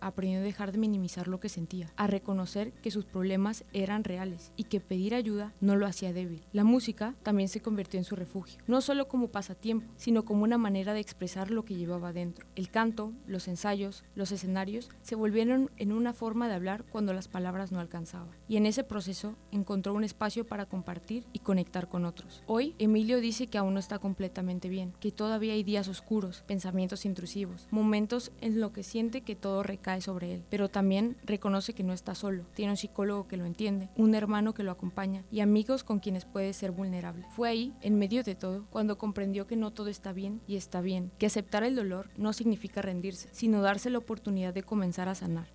aprendió a dejar de minimizar lo que sentía, a reconocer que sus problemas eran reales y que pedir ayuda no lo hacía débil. La música también se convirtió en su refugio, no solo como pasatiempo, sino como una manera de expresar lo que llevaba dentro. El canto, los ensayos, los escenarios se volvieron en una forma de hablar cuando las palabras no alcanzaban. Y en ese proceso encontró un espacio para compartir y conectar con otros. Hoy, Emilio dice que aún no está completamente bien, que todavía hay días oscuros, pensamientos intrusivos, momentos en los que siente que todo recae sobre él, pero también reconoce que no está solo. Tiene un psicólogo que lo entiende, un hermano que lo acompaña y amigos con quienes puede ser vulnerable. Fue ahí, en medio de todo, cuando comprendió que no todo está bien y está bien, que aceptar el dolor no significa rendirse, sino darse la oportunidad de comenzar a sanar.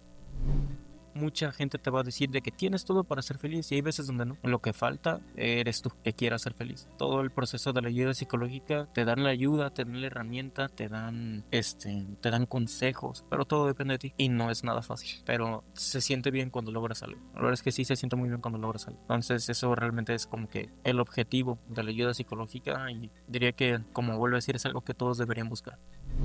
Mucha gente te va a decir de que tienes todo para ser feliz y hay veces donde no. Lo que falta eres tú, que quieras ser feliz. Todo el proceso de la ayuda psicológica, te dan la ayuda, te dan la herramienta, te dan consejos, pero todo depende de ti y no es nada fácil, pero se siente bien cuando logras algo. La verdad es que sí se siente muy bien cuando logras algo. Entonces eso realmente es como que el objetivo de la ayuda psicológica y diría que, como vuelvo a decir, es algo que todos deberían buscar.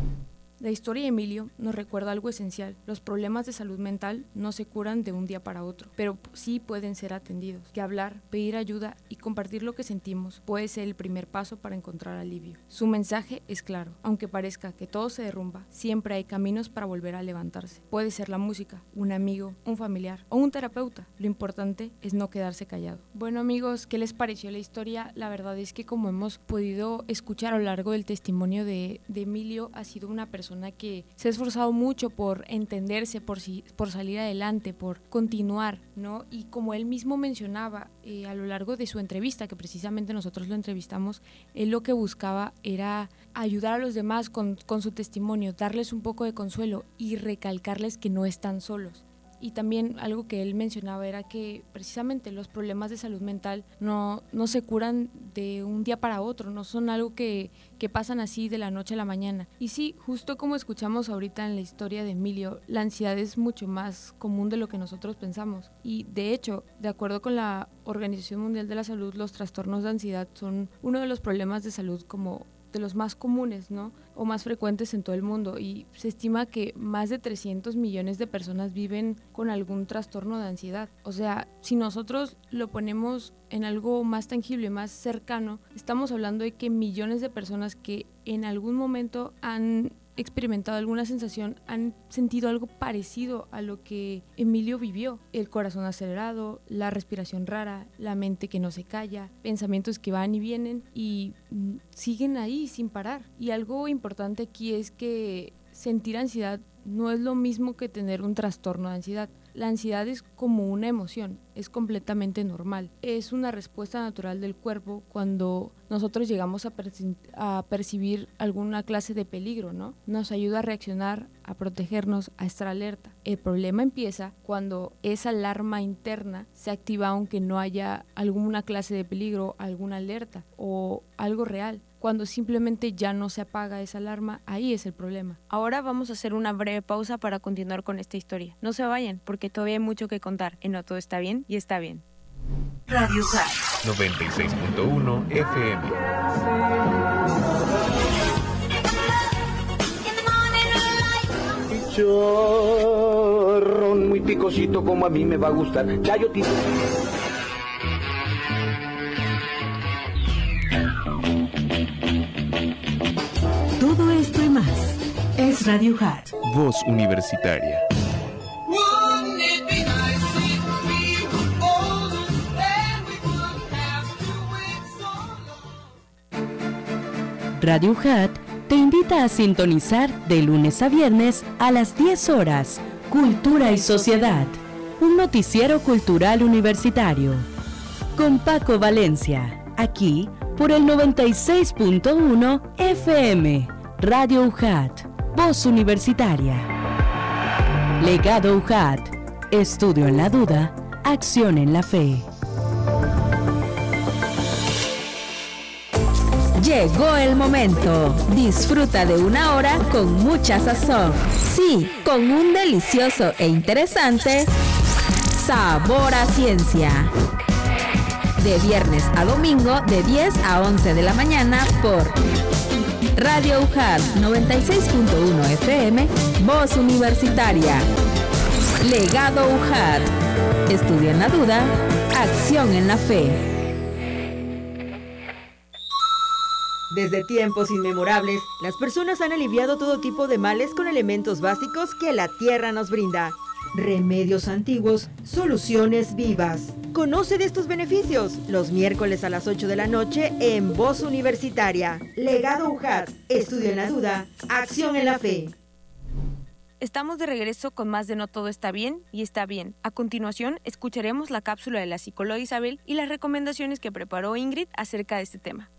La historia de Emilio nos recuerda algo esencial. Los problemas de salud mental no se curan de un día para otro, pero sí pueden ser atendidos. Que hablar, pedir ayuda y compartir lo que sentimos puede ser el primer paso para encontrar alivio. Su mensaje es claro. Aunque parezca que todo se derrumba, siempre hay caminos para volver a levantarse. Puede ser la música, un amigo, un familiar o un terapeuta. Lo importante es no quedarse callado. Bueno amigos, ¿qué les pareció la historia? La verdad es que como hemos podido escuchar a lo largo del testimonio de Emilio, ha sido una persona que se ha esforzado mucho por entenderse, por salir adelante, por continuar, ¿no? Y como él mismo mencionaba a lo largo de su entrevista, que precisamente nosotros lo entrevistamos, él lo que buscaba era ayudar a los demás con su testimonio, darles un poco de consuelo y recalcarles que no están solos. Y también algo que él mencionaba era que precisamente los problemas de salud mental no se curan de un día para otro, no son algo que pasan así de la noche a la mañana. Y sí, justo como escuchamos ahorita en la historia de Emilio, la ansiedad es mucho más común de lo que nosotros pensamos. Y de hecho, de acuerdo con la Organización Mundial de la Salud, los trastornos de ansiedad son uno de los problemas de salud como de los más comunes, ¿no? O más frecuentes en todo el mundo, y se estima que más de 300 millones de personas viven con algún trastorno de ansiedad. O sea, si nosotros lo ponemos en algo más tangible, más cercano, estamos hablando de que millones de personas que en algún momento han experimentado alguna sensación, han sentido algo parecido a lo que Emilio vivió. El corazón acelerado, la respiración rara, la mente que no se calla, pensamientos que van y vienen y siguen ahí sin parar. Y algo importante aquí es que sentir ansiedad no es lo mismo que tener un trastorno de ansiedad. La ansiedad es como una emoción, es completamente normal. Es una respuesta natural del cuerpo cuando nosotros llegamos a percibir alguna clase de peligro, ¿no? Nos ayuda a reaccionar, a protegernos, a estar alerta. El problema empieza cuando esa alarma interna se activa aunque no haya alguna clase de peligro, alguna alerta o algo real. Cuando simplemente ya no se apaga esa alarma, ahí es el problema. Ahora vamos a hacer una breve pausa para continuar con esta historia. No se vayan, porque todavía hay mucho que contar. En No Todo Está Bien y Está Bien. Radio High 96.1 FM. Chorrón muy picosito como a mí me va a gustar. Chayotito. Todo esto y más es Radio Hat. Voz Universitaria. Radio Hat te invita a sintonizar de lunes a viernes a las 10 horas Cultura y Sociedad, un noticiero cultural universitario. Con Paco Valencia, aquí por el 96.1 FM, Radio UJAT, Voz Universitaria. Legado UJAT, estudio en la duda, acción en la fe. Llegó el momento. Disfruta de una hora con mucha sazón. Sí, con un delicioso e interesante sabor a ciencia. De viernes a domingo, de 10 a 11 de la mañana por Radio UJAT 96.1 FM, Voz Universitaria. Legado UJAT. Estudia en la duda, acción en la fe. Desde tiempos inmemorables, las personas han aliviado todo tipo de males con elementos básicos que la tierra nos brinda. Remedios antiguos, soluciones vivas. Conoce de estos beneficios los miércoles a las 8 de la noche en Voz Universitaria. Legado UJAT. Estudio en la duda, acción en la fe. Estamos de regreso con más de No Todo Está Bien y Está Bien. A continuación, escucharemos la cápsula de la psicóloga Isabel y las recomendaciones que preparó Ingrid acerca de este tema.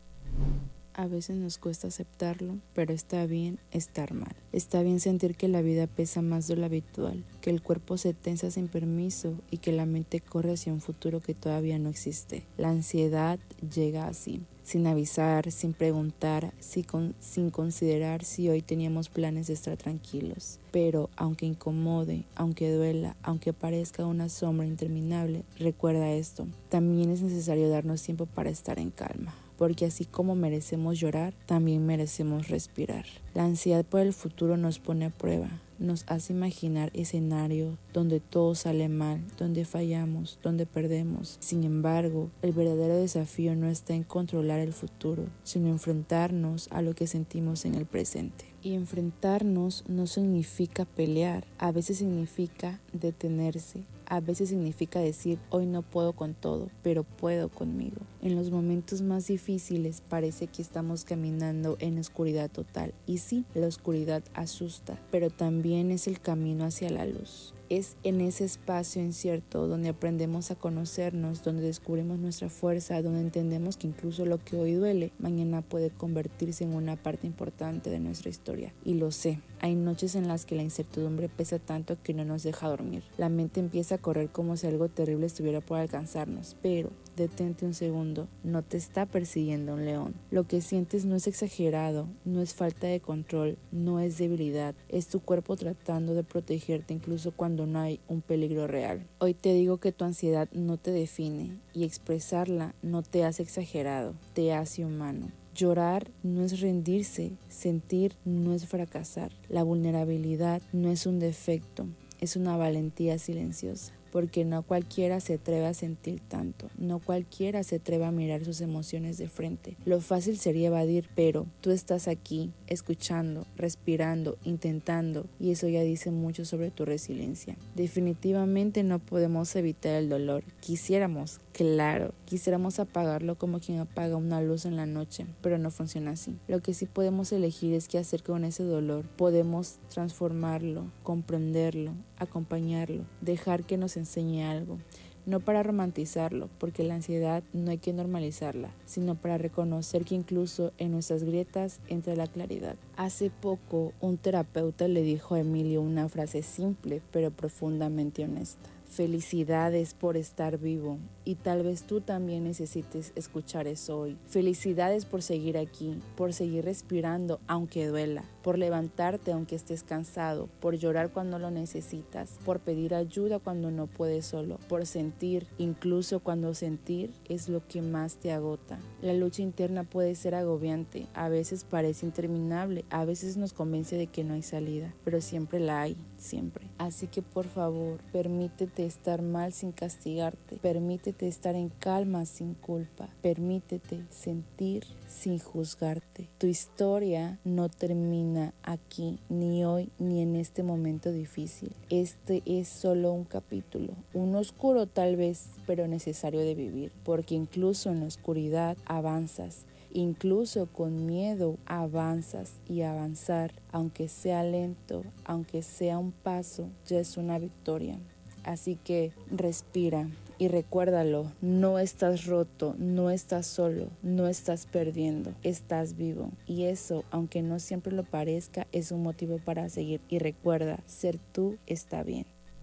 A veces nos cuesta aceptarlo, pero está bien estar mal. Está bien sentir que la vida pesa más de lo habitual, que el cuerpo se tensa sin permiso y que la mente corre hacia un futuro que todavía no existe. La ansiedad llega así, sin avisar, sin preguntar, sin considerar si hoy teníamos planes de estar tranquilos. Pero aunque incomode, aunque duela, aunque parezca una sombra interminable, recuerda esto: también es necesario darnos tiempo para estar en calma. Porque así como merecemos llorar, también merecemos respirar. La ansiedad por el futuro nos pone a prueba, nos hace imaginar escenarios donde todo sale mal, donde fallamos, donde perdemos. Sin embargo, el verdadero desafío no está en controlar el futuro, sino enfrentarnos a lo que sentimos en el presente. Y enfrentarnos no significa pelear, a veces significa detenerse. A veces significa decir, hoy no puedo con todo, pero puedo conmigo. En los momentos más difíciles parece que estamos caminando en oscuridad total. Y sí, la oscuridad asusta, pero también es el camino hacia la luz. Es en ese espacio incierto donde aprendemos a conocernos, donde descubrimos nuestra fuerza, donde entendemos que incluso lo que hoy duele, mañana puede convertirse en una parte importante de nuestra historia. Y lo sé, hay noches en las que la incertidumbre pesa tanto que no nos deja dormir. La mente empieza a correr como si algo terrible estuviera por alcanzarnos, pero detente un segundo, no te está persiguiendo un león. Lo que sientes no es exagerado, no es falta de control, no es debilidad, es tu cuerpo tratando de protegerte incluso cuando no hay un peligro real. Hoy te digo que tu ansiedad no te define y expresarla no te hace exagerado, te hace humano. Llorar no es rendirse, sentir no es fracasar. La vulnerabilidad no es un defecto, es una valentía silenciosa. Porque no cualquiera se atreve a sentir tanto, no cualquiera se atreve a mirar sus emociones de frente. Lo fácil sería evadir, pero tú estás aquí, escuchando, respirando, intentando, y eso ya dice mucho sobre tu resiliencia. Definitivamente no podemos evitar el dolor. Quisiéramos, claro, quisiéramos apagarlo como quien apaga una luz en la noche, pero no funciona así. Lo que sí podemos elegir es qué hacer con ese dolor. Podemos transformarlo, comprenderlo, acompañarlo, dejar que nos enseñe algo, no para romantizarlo, porque la ansiedad no hay que normalizarla, sino para reconocer que incluso en nuestras grietas entra la claridad. Hace poco, un terapeuta le dijo a Emilio una frase simple, pero profundamente honesta: felicidades por estar vivo. Y tal vez tú también necesites escuchar eso hoy. Felicidades por seguir aquí, por seguir respirando aunque duela, por levantarte aunque estés cansado, por llorar cuando lo necesitas, por pedir ayuda cuando no puedes solo, por sentir, incluso cuando sentir es lo que más te agota. La lucha interna puede ser agobiante, a veces parece interminable, a veces nos convence de que no hay salida, pero siempre la hay, siempre. Así que por favor, permítete estar mal sin castigarte, permítete estar en calma sin culpa, permítete sentir sin juzgarte. Tu historia no termina aquí, ni hoy, ni en este momento difícil. Este es solo un capítulo, un oscuro tal vez, pero necesario de vivir, porque incluso en la oscuridad avanzas. Incluso con miedo avanzas, y avanzar, aunque sea lento, aunque sea un paso, ya es una victoria. Así que respira y recuérdalo, no estás roto, no estás solo, no estás perdiendo, estás vivo. Y eso, aunque no siempre lo parezca, es un motivo para seguir. Y recuerda, ser tú está bien.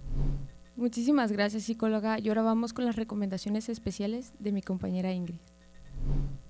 Muchísimas gracias, psicóloga. Y ahora vamos con las recomendaciones especiales de mi compañera Ingrid.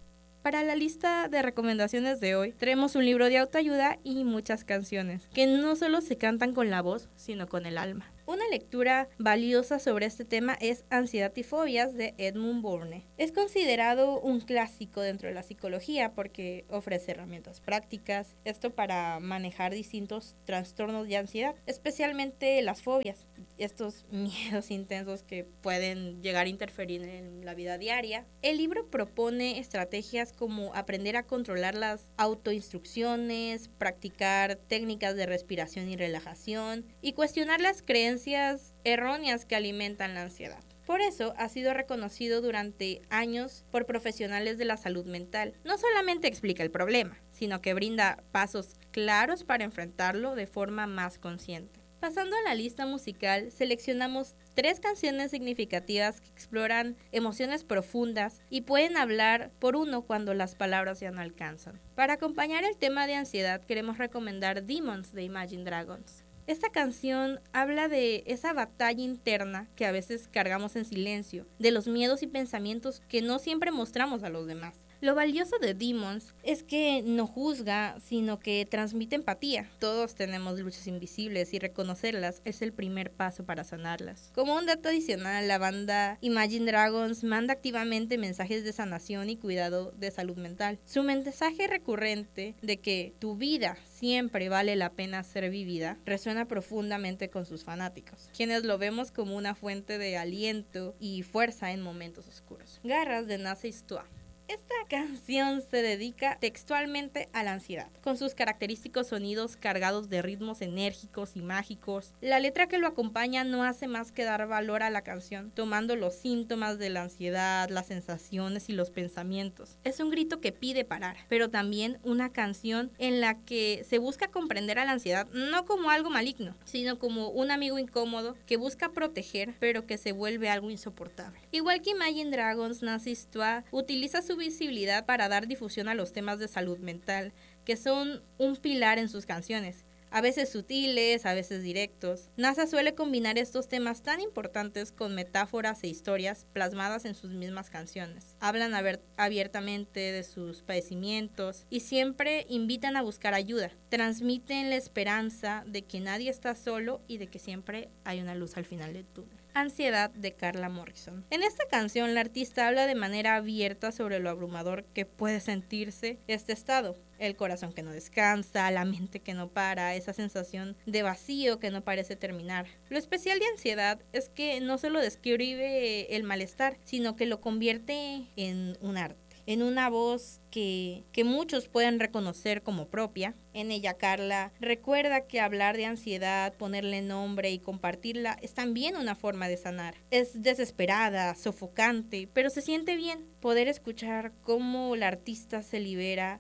Para la lista de recomendaciones de hoy, traemos un libro de autoayuda y muchas canciones, que no solo se cantan con la voz, sino con el alma. Una lectura valiosa sobre este tema es Ansiedad y fobias de Edmund Bourne. Es considerado un clásico dentro de la psicología porque ofrece herramientas prácticas, esto para manejar distintos trastornos de ansiedad, especialmente las fobias, estos miedos intensos que pueden llegar a interferir en la vida diaria. El libro propone estrategias como aprender a controlar las autoinstrucciones, practicar técnicas de respiración y relajación y cuestionar las creencias erróneas que alimentan la ansiedad. Por eso ha sido reconocido durante años por profesionales de la salud mental. No solamente explica el problema, sino que brinda pasos claros para enfrentarlo de forma más consciente. Pasando a la lista musical, seleccionamos 3 canciones significativas que exploran emociones profundas y pueden hablar por uno cuando las palabras ya no alcanzan. Para acompañar el tema de ansiedad, queremos recomendar Demons de Imagine Dragons. Esta canción habla de esa batalla interna que a veces cargamos en silencio, de los miedos y pensamientos que no siempre mostramos a los demás. Lo valioso de Demons es que no juzga, sino que transmite empatía. Todos tenemos luchas invisibles y reconocerlas es el primer paso para sanarlas. Como un dato adicional, la banda Imagine Dragons manda activamente mensajes de sanación y cuidado de salud mental. Su mensaje recurrente de que tu vida siempre vale la pena ser vivida resuena profundamente con sus fanáticos, quienes lo vemos como una fuente de aliento y fuerza en momentos oscuros. Garras de Nazi Stoa. Esta canción se dedica textualmente a la ansiedad, con sus característicos sonidos cargados de ritmos enérgicos y mágicos. La letra que lo acompaña no hace más que dar valor a la canción, tomando los síntomas de la ansiedad, las sensaciones y los pensamientos. Es un grito que pide parar, pero también una canción en la que se busca comprender a la ansiedad no como algo maligno, sino como un amigo incómodo que busca proteger, pero que se vuelve algo insoportable. Igual que Imagine Dragons, Nazi Stoa utiliza su visibilidad para dar difusión a los temas de salud mental, que son un pilar en sus canciones, a veces sutiles, a veces directos. NASA suele combinar estos temas tan importantes con metáforas e historias plasmadas en sus mismas canciones. Hablan abiertamente de sus padecimientos y siempre invitan a buscar ayuda. Transmiten la esperanza de que nadie está solo y de que siempre hay una luz al final del túnel. Ansiedad de Carla Morrison. En esta canción la artista habla de manera abierta sobre lo abrumador que puede sentirse este estado. El corazón que no descansa, la mente que no para, esa sensación de vacío que no parece terminar. Lo especial de ansiedad es que no solo describe el malestar, sino que lo convierte en un arte, en una voz que muchos pueden reconocer como propia. En ella Carla recuerda que hablar de ansiedad, ponerle nombre y compartirla es también una forma de sanar. Es desesperada, sofocante, pero se siente bien poder escuchar cómo la artista se libera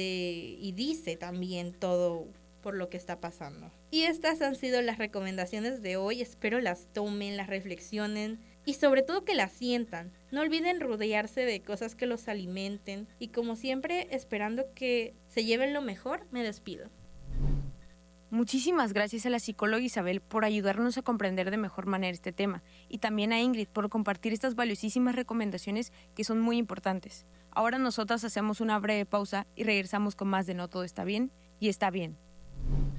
y dice también todo por lo que está pasando. Y estas han sido las recomendaciones de hoy. Espero las tomen, las reflexionen y sobre todo que las sientan. No olviden rodearse de cosas que los alimenten y como siempre, esperando que se lleven lo mejor, me despido. Muchísimas gracias a la psicóloga Isabel por ayudarnos a comprender de mejor manera este tema y también a Ingrid por compartir estas valiosísimas recomendaciones que son muy importantes. Ahora nosotras hacemos una breve pausa y regresamos con más de No Todo Está Bien y Está Bien.